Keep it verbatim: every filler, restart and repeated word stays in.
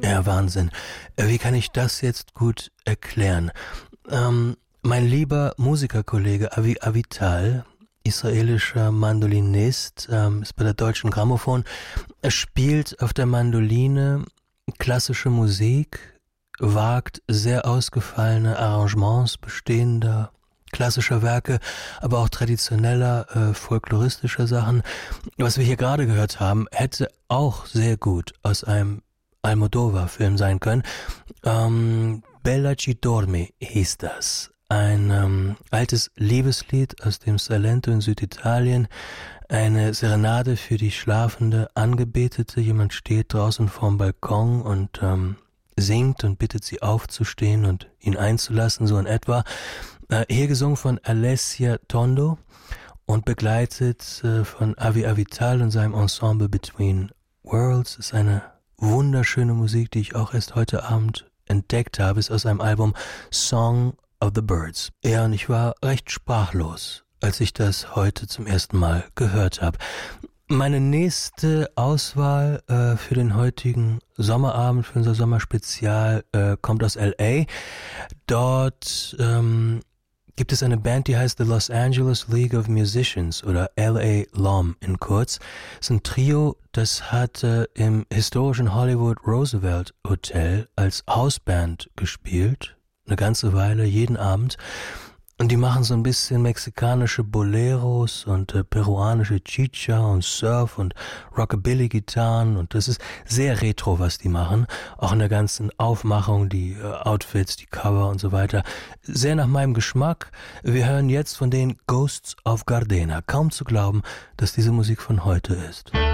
Ja, Wahnsinn. Äh, Wie kann ich das jetzt gut erklären? Ähm, mein lieber Musikerkollege Avi Avital, israelischer Mandolinist, ähm, ist bei der Deutschen Grammophon. Er spielt auf der Mandoline klassische Musik, wagt sehr ausgefallene Arrangements bestehender klassischer Werke, aber auch traditioneller, äh, folkloristischer Sachen. Was wir hier gerade gehört haben, hätte auch sehr gut aus einem Almodovar-Film sein können. Ähm, Bella ci dormi hieß das. Ein ähm, altes Liebeslied aus dem Salento in Süditalien. Eine Serenade für die schlafende Angebetete. Jemand steht draußen vorm Balkon und ähm, singt und bittet sie aufzustehen und ihn einzulassen, so in etwa. Äh, hier gesungen von Alessia Tondo und begleitet äh, von Avi Avital und seinem Ensemble Between Worlds. Ist eine wunderschöne Musik, die ich auch erst heute Abend entdeckt habe, ist aus einem Album Song of the Birds. Ja, und ich war recht sprachlos, als ich das heute zum ersten Mal gehört habe. Meine nächste Auswahl äh, für den heutigen Sommerabend, für unser Sommerspezial, äh, kommt aus L A. Dort ähm, gibt es eine Band, die heißt The Los Angeles League of Musicians oder L A L O M in kurz. Es ist ein Trio, das hatte im historischen Hollywood Roosevelt Hotel als Hausband gespielt, eine ganze Weile, jeden Abend. Und die machen so ein bisschen mexikanische Boleros und äh, peruanische Chicha und Surf und Rockabilly-Gitarren und das ist sehr retro, was die machen. Auch in der ganzen Aufmachung, die äh, Outfits, die Cover und so weiter. Sehr nach meinem Geschmack. Wir hören jetzt von den Ghosts of Gardena. Kaum zu glauben, dass diese Musik von heute ist.